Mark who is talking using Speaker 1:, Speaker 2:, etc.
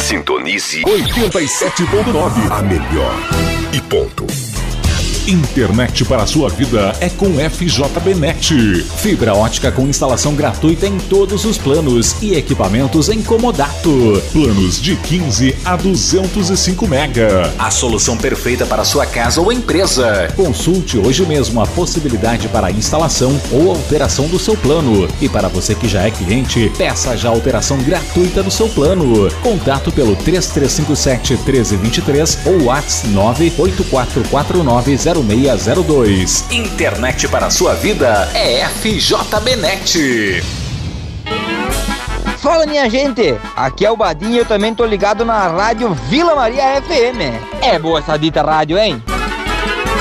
Speaker 1: Sintonize
Speaker 2: 87.9, a melhor. E ponto. Internet para a sua vida é com FJBnet. Fibra ótica com instalação gratuita em todos os planos e equipamentos em comodato. Planos de 15 a 205 mega. A solução perfeita para a sua casa ou empresa. Consulte hoje mesmo a possibilidade para a instalação ou alteração do seu plano. E para você que já é cliente, peça já a alteração gratuita do seu plano. Contato pelo 3357-1323 ou WhatsApp 984490602. Internet para a sua vida é FJBnet.
Speaker 3: Fala, minha gente, aqui é o Badinho, eu também tô ligado na rádio Vila Maria FM. É boa essa dita rádio, hein?